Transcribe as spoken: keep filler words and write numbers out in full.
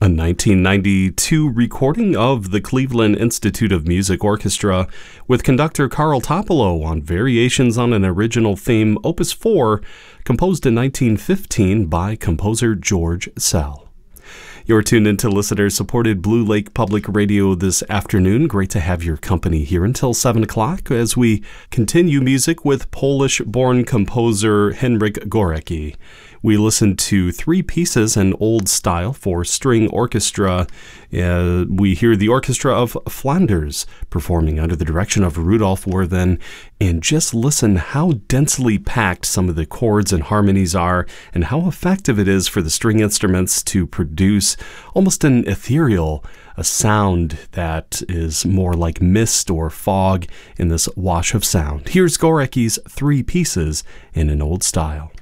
A nineteen ninety-two recording of the Cleveland Institute of Music Orchestra with conductor Carl Topolo on variations on an original theme, Opus four, composed in nineteen fifteen by composer George Szell. You're tuned into listener-supported Blue Lake Public Radio this afternoon. Great to have your company here until seven o'clock as we continue music with Polish-born composer Henryk Górecki. We listened to three pieces in old style for string orchestra. Uh, we hear the Orchestra of Flanders performing under the direction of Rudolf Werthen, and just listen how densely packed some of the chords and harmonies are, and how effective it is for the string instruments to produce almost an ethereal a sound that is more like mist or fog in this wash of sound. Here's Górecki's three pieces in an old style.